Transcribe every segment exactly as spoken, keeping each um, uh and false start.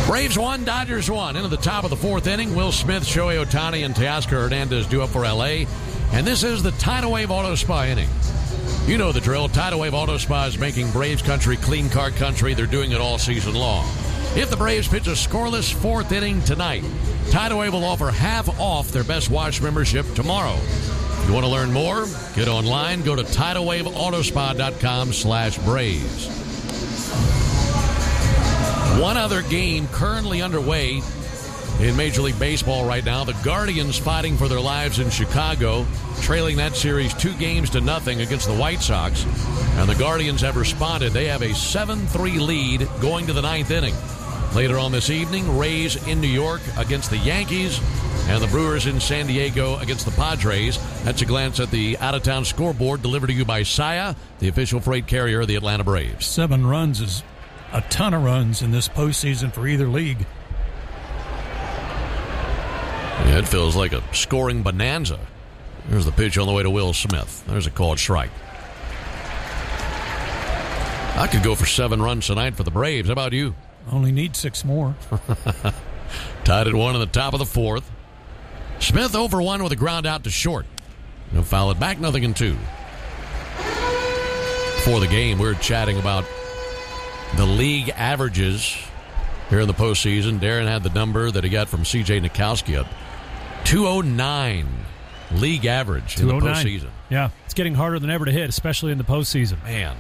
Braves won, Dodgers won. Into the top of the fourth inning, Will Smith, Shohei Ohtani, and Teoscar Hernandez due up for L A. And this is the Tidal Wave Auto Spa inning. You know the drill. Tidal Wave Auto Spa is making Braves country clean car country. They're doing it all season long. If the Braves pitch a scoreless fourth inning tonight, Tidal Wave will offer half off their Best Wash membership tomorrow. If you want to learn more, get online. Go to tidal wave autospa dot com slash Braves. One other game currently underway in Major League Baseball right now. The Guardians fighting for their lives in Chicago, trailing that series two games to nothing against the White Sox. And the Guardians have responded. They have a seven three lead going to the ninth inning. Later on this evening, Rays in New York against the Yankees, and the Brewers in San Diego against the Padres. That's a glance at the out-of-town scoreboard delivered to you by Saia, the official freight carrier of the Atlanta Braves. Seven runs is a ton of runs in this postseason for either league. Yeah, it feels like a scoring bonanza. There's the pitch on the way to Will Smith. There's a called strike. I could go for seven runs tonight for the Braves. How about you? Only need six more. Tied at one in the top of the fourth. Smith over one with a ground out to short. No foul it back, nothing in two. Before the game, we were chatting about the league averages here in the postseason. Darren had the number that he got from C J Nikowski, two oh nine league average in the postseason. Yeah, it's getting harder than ever to hit, especially in the postseason. Man.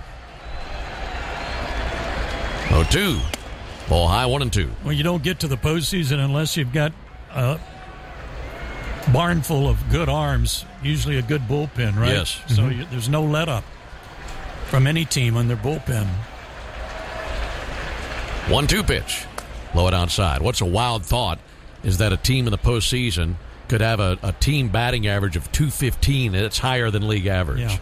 oh two. Ball high, one and two. Well, you don't get to the postseason unless you've got a barn full of good arms, usually a good bullpen, right? Yes. So Mm-hmm. you, there's no let-up from any team on their bullpen. one two pitch. Low it outside. What's a wild thought is that a team in the postseason could have a, a team batting average of two fifteen, and it's higher than league average. Yeah.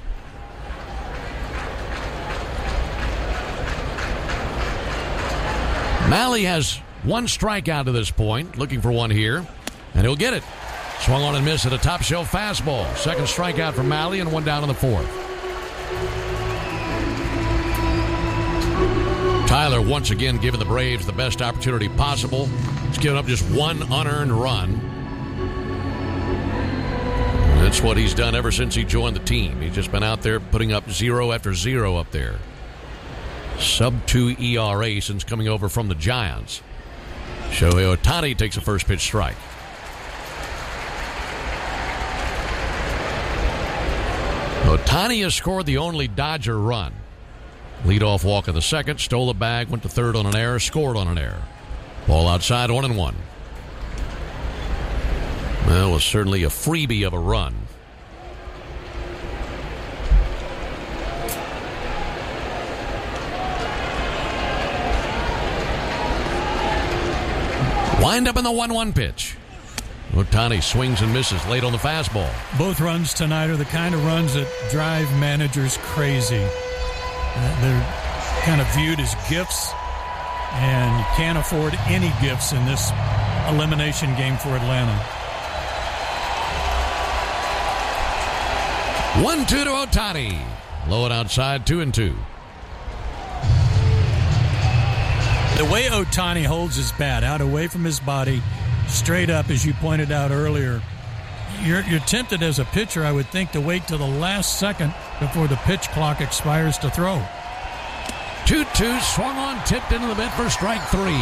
Malley has one strikeout to this point, looking for one here, and he'll get it. Swung on and missed at a top shelf fastball. Second strikeout for Malley and one down in the fourth. Tyler once again giving the Braves the best opportunity possible. He's given up just one unearned run. That's what he's done ever since he joined the team. He's just been out there putting up zero after zero up there. Sub two E R A since coming over from the Giants. Shohei Ohtani takes a first pitch strike. Ohtani has scored the only Dodger run. Leadoff walk in the second, stole the bag, went to third on an error, scored on an error. Ball outside, one and one. Well, it was certainly a freebie of a run. Wind up in the one one pitch. Ohtani swings and misses late on the fastball. Both runs tonight are the kind of runs that drive managers crazy. Uh, they're kind of viewed as gifts, and you can't afford any gifts in this elimination game for Atlanta. one two to Ohtani. Low and outside, two and two. The way Ohtani holds his bat out away from his body, straight up, as you pointed out earlier, you're, you're tempted as a pitcher, I would think, to wait till the last second before the pitch clock expires to throw. two two, swung on, tipped into the mitt for strike three.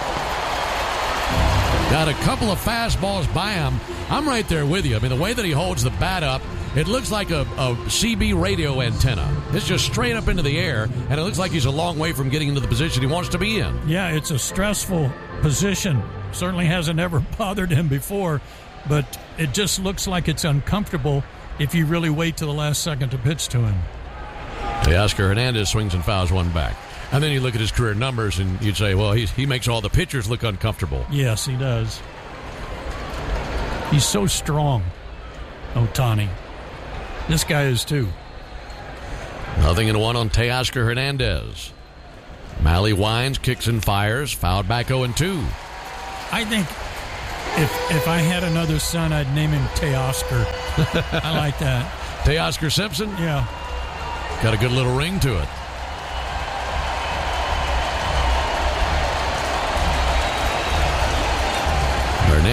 Got a couple of fastballs by him. I'm right there with you. I mean, the way that he holds the bat up, it looks like a, a C B radio antenna. It's just straight up into the air, and it looks like he's a long way from getting into the position he wants to be in. Yeah, it's a stressful position. Certainly hasn't ever bothered him before, but it just looks like it's uncomfortable if you really wait till the last second to pitch to him. Teoscar Hernandez swings and fouls one back. And then you look at his career numbers, and you'd say, well, he's, he makes all the pitchers look uncomfortable. Yes, he does. He's so strong, Ohtani. This guy is too. Nothing in one on Teoscar Hernandez. Malley winds, kicks and fires, fouled back oh and two. I think if if I had another son, I'd name him Teoscar. I like that. Teoscar Simpson? Yeah. Got a good little ring to it.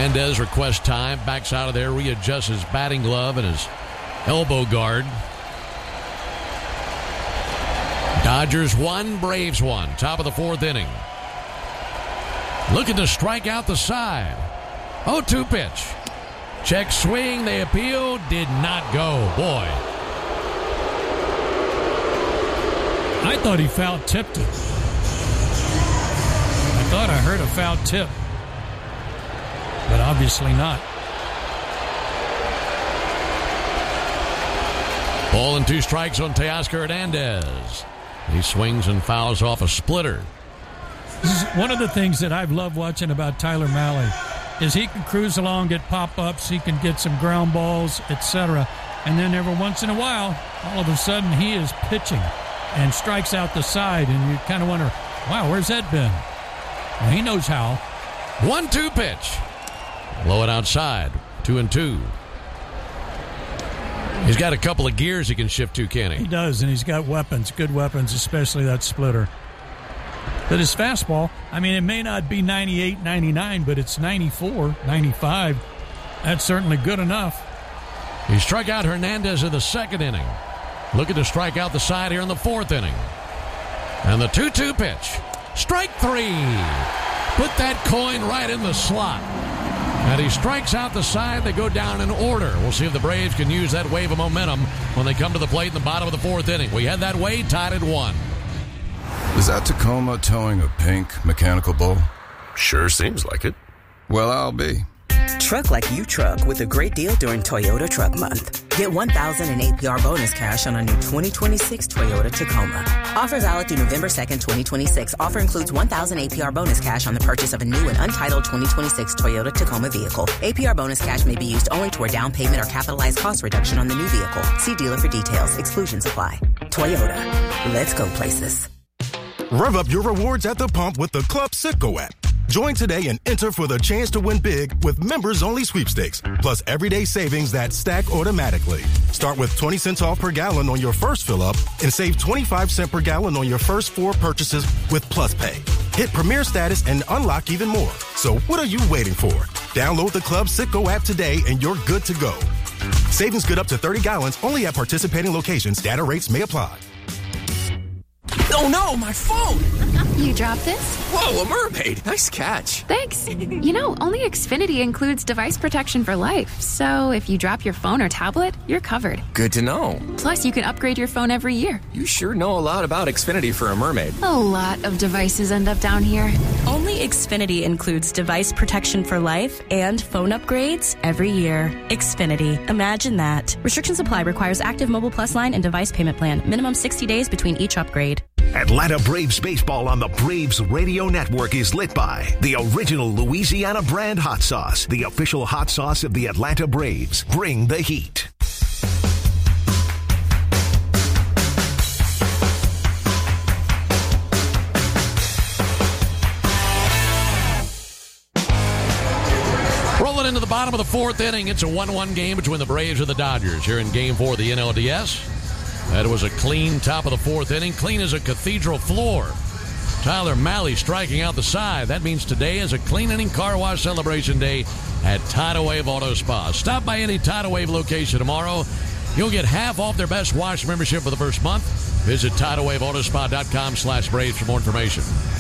Hernandez requests time, backs out of there, readjusts his batting glove and his elbow guard. Dodgers one, Braves one. Top of the fourth inning. Looking to strike out the side. oh two pitch. Check swing. They appeal. Did not go. Boy. I thought he foul tipped it. I thought I heard a foul tip. But obviously not. Ball and two strikes on Teoscar Hernandez. He swings and fouls off a splitter. This is one of the things that I've loved watching about Tyler Mahle is he can cruise along, get pop-ups, he can get some ground balls, et cetera. And then every once in a while, all of a sudden he is pitching and strikes out the side, and you kind of wonder, wow, where's that been? Well, he knows how. one two pitch. Low it outside. Two and two. He's got a couple of gears he can shift to, can't he? He does, and he's got weapons, good weapons, especially that splitter. But his fastball, I mean, it may not be ninety-eight, ninety-nine, but it's ninety-four, ninety-five. That's certainly good enough. He struck out Hernandez in the second inning. Looking to strike out the side here in the fourth inning. And the two two pitch. Strike three. Put that coin right in the slot. And he strikes out the side. They go down in order. We'll see if the Braves can use that wave of momentum when they come to the plate in the bottom of the fourth inning. We had that way tied at one. Is that Tacoma towing a pink mechanical bull? Sure seems like it. Well, I'll be. Truck like you truck with a great deal during Toyota Truck Month. Get one thousand in A P R bonus cash on a new twenty twenty-six Toyota Tacoma. Offer valid through November second, twenty twenty-six. Offer includes one thousand A P R bonus cash on the purchase of a new and untitled twenty twenty-six Toyota Tacoma vehicle. A P R bonus cash may be used only toward down payment or capitalized cost reduction on the new vehicle. See dealer for details. Exclusions apply. Toyota. Let's go places. Rev up your rewards at the pump with the Club Citgo app. Join today and enter for the chance to win big with members-only sweepstakes, plus everyday savings that stack automatically. Start with twenty cents off per gallon on your first fill-up and save twenty-five cents per gallon on your first four purchases with Plus Pay. Hit Premier status and unlock even more. So what are you waiting for? Download the Club Citgo app today and you're good to go. Savings good up to thirty gallons only at participating locations. Data rates may apply. Oh no, my phone! You dropped this? Whoa, a mermaid! Nice catch. Thanks. You know, only Xfinity includes device protection for life. So if you drop your phone or tablet, you're covered. Good to know. Plus, you can upgrade your phone every year. You sure know a lot about Xfinity for a mermaid. A lot of devices end up down here. Only Xfinity includes device protection for life and phone upgrades every year. Xfinity. Imagine that. Restrictions apply. Requires active Mobile Plus line and device payment plan. Minimum sixty days between each upgrade. Atlanta Braves baseball on the Braves Radio Network is lit by the original Louisiana brand hot sauce, the official hot sauce of the Atlanta Braves. Bring the heat. Rolling into the bottom of the fourth inning, it's a one one game between the Braves and the Dodgers here in Game four of the N L D S. That was a clean top of the fourth inning, clean as a cathedral floor. Tyler Mahle striking out the side. That means today is a clean inning car wash celebration day at Tidal Wave Auto Spa. Stop by any Tidal Wave location tomorrow. You'll get half off their Best Wash membership for the first month. Visit tidal wave auto spa dot com slash Braves for more information.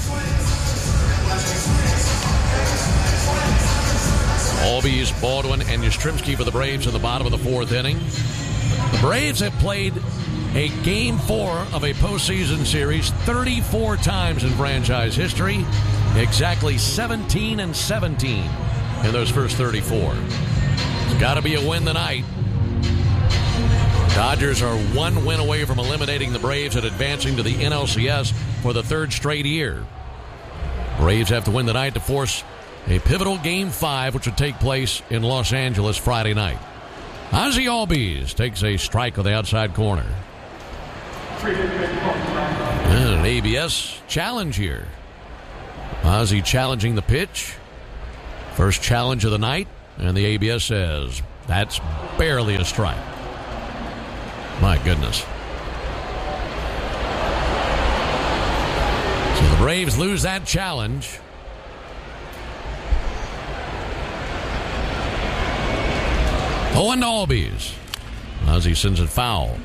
Albies, Baldwin, and Yastrzemski for the Braves in the bottom of the fourth inning. The Braves have played a Game four of a postseason series thirty-four times in franchise history. Exactly seventeen and seventeen in those first thirty-four. It's got to be a win tonight. Dodgers are one win away from eliminating the Braves and advancing to the N L C S for the third straight year. Braves have to win tonight to force a pivotal Game five, which would take place in Los Angeles Friday night. Ozzie Albies takes a strike on the outside corner. And an A B S challenge here. Ozzie challenging the pitch. First challenge of the night, and the A B S says that's barely a strike. My goodness. So the Braves lose that challenge. Owen Albies as he sends it foul.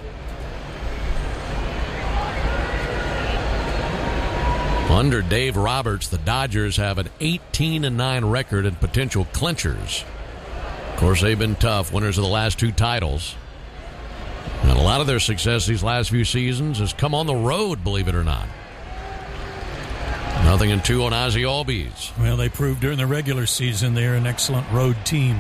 Under Dave Roberts, the Dodgers have an eighteen and nine record in potential clinchers. Of course, they've been tough, winners of the last two titles. And a lot of their success these last few seasons has come on the road, believe it or not. Nothing in two on Ozzie Albies. Well, they proved during the regular season they're an excellent road team.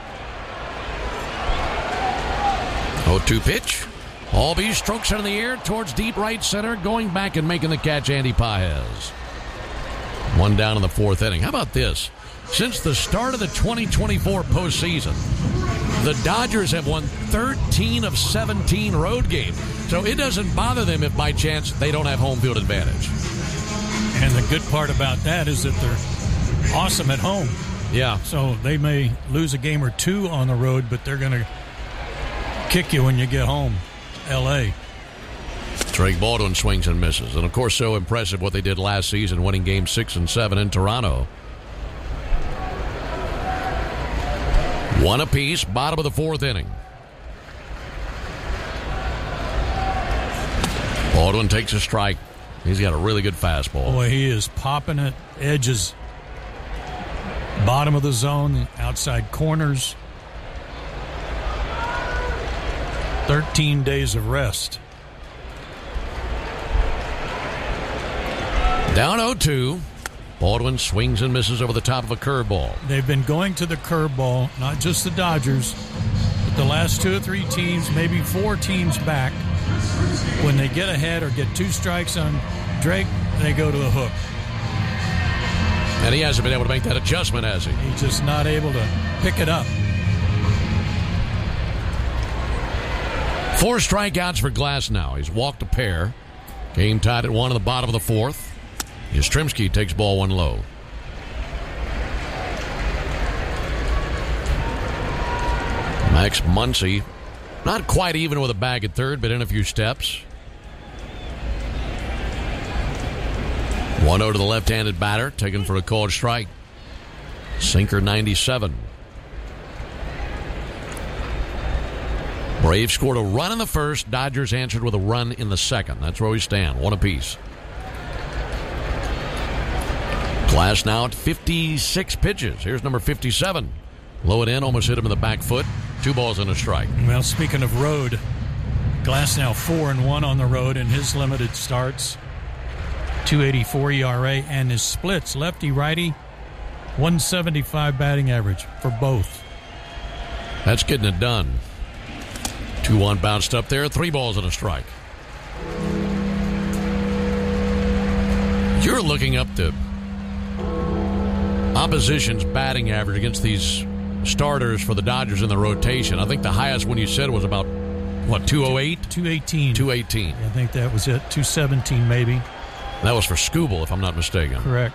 oh two pitch. Albies strokes it in the air towards deep right center, going back and making the catch, Andy Paez. One down in the fourth inning. How about this? Since the start of the twenty twenty-four postseason, the Dodgers have won thirteen of seventeen road games. So it doesn't bother them if by chance they don't have home field advantage. And the good part about that is that they're awesome at home. Yeah. So they may lose a game or two on the road, but they're going to kick you when you get home. L A. Drake Baldwin swings and misses. And, of course, so impressive what they did last season, winning games six and seven in Toronto. One apiece, bottom of the fourth inning. Baldwin takes a strike. He's got a really good fastball. Boy, he is popping it. Edges. Bottom of the zone, outside corners. thirteen days of rest. Down oh two. Baldwin swings and misses over the top of a curveball. They've been going to the curveball, not just the Dodgers, but the last two or three teams, maybe four teams back. When they get ahead or get two strikes on Drake, they go to the hook. And he hasn't been able to make that adjustment, has he? He's just not able to pick it up. Four strikeouts for Glasnow. He's walked a pair. Game tied at one in the bottom of the fourth. Yastrzemski takes ball one low. Max Muncy, not quite even with a bag at third, but in a few steps. one oh to the left-handed batter, taken for a called strike. Sinker ninety-seven. Braves scored a run in the first. Dodgers answered with a run in the second. That's where we stand. One apiece. Glasnow at fifty-six pitches. Here's number fifty-seven. Low it in, almost hit him in the back foot. Two balls and a strike. Well, speaking of road, Glasnow four and one on the road in his limited starts. two eighty-four E R A, and his splits, lefty-righty, one seventy-five batting average for both. That's getting it done. two one bounced up there, three balls and a strike. You're looking up the opposition's batting average against these starters for the Dodgers in the rotation. I think the highest one you said was about, what, two oh eight? two eighteen. two eighteen. I think that was it. two seventeen maybe. That was for Skubal, if I'm not mistaken. Correct.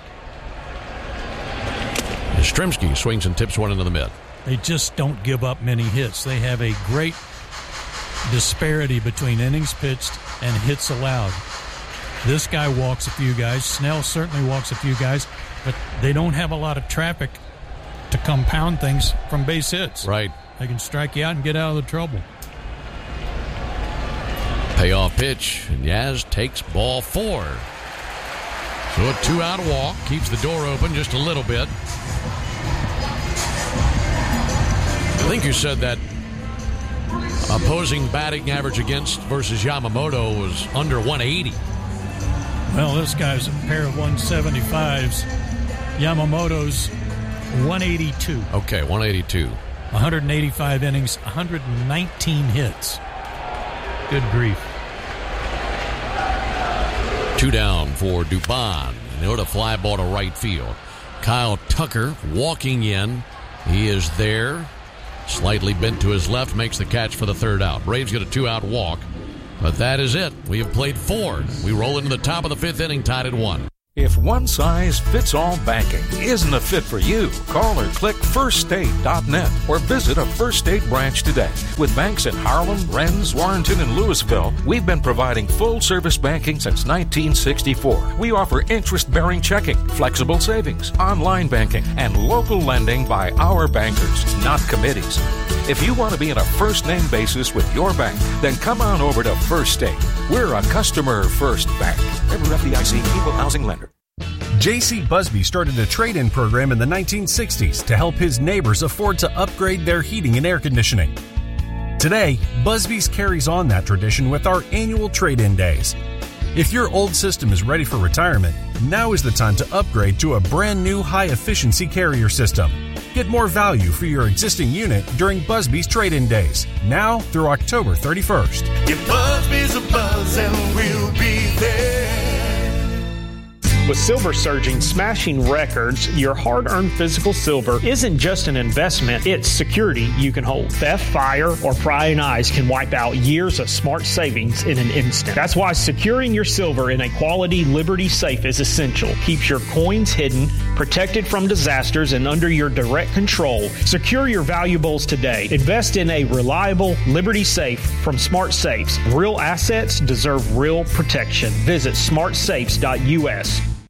Yastrzemski swings and tips one into the mid. They just don't give up many hits. They have a great disparity between innings pitched and hits allowed. This guy walks a few guys. Snell certainly walks a few guys, but they don't have a lot of traffic to compound things from base hits. Right. They can strike you out and get out of the trouble. Payoff pitch, and Yaz takes ball four. So a two-out walk keeps the door open just a little bit. I think you said that opposing batting average against versus Yamamoto was under one eighty. Well, this guy's a pair of one seventy-fives. Yamamoto's one eighty-two. Okay, one eighty-two. one eighty-five innings, one hundred nineteen hits. Good grief. Two down for Dubon. And out a fly ball to right field. Kyle Tucker walking in. He is there. Slightly bent to his left, makes the catch for the third out. Braves get a two-out walk. But that is it. We have played four. We roll into the top of the fifth inning, tied at one. If one-size-fits-all banking isn't a fit for you, call or click first state dot net or visit a First State branch today. With banks in Harlem, Rennes, Warrenton, and Louisville, we've been providing full-service banking since nineteen sixty-four. We offer interest-bearing checking, flexible savings, online banking, and local lending by our bankers, not committees. If you want to be in a first-name basis with your bank, then come on over to First State. We're a customer-first bank. Member F D I C, Equal Housing Lender. J C Busby started a trade-in program in the nineteen sixties to help his neighbors afford to upgrade their heating and air conditioning. Today, Busby's carries on that tradition with our annual trade-in days. If your old system is ready for retirement, now is the time to upgrade to a brand new high-efficiency Carrier system. Get more value for your existing unit during Busby's trade-in days, now through October thirty-first. Give Busby's a buzz and we'll be there. With silver surging, smashing records, your hard-earned physical silver isn't just an investment, it's security you can hold. Theft, fire, or prying eyes can wipe out years of smart savings in an instant. That's why securing your silver in a quality Liberty safe is essential. Keeps your coins hidden, protected from disasters, and under your direct control. Secure your valuables today. Invest in a reliable Liberty safe from Smart Safes. Real assets deserve real protection. Visit smart safes dot U S.